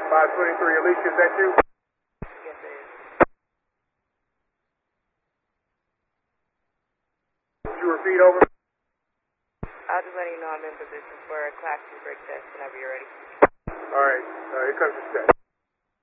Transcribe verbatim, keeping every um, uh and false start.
five twenty-three, Alicia, is that you? Yes, it is. Could you repeat over? I'll just let you know I'm in position for a class two break test whenever you're ready. All right, uh, here comes your set.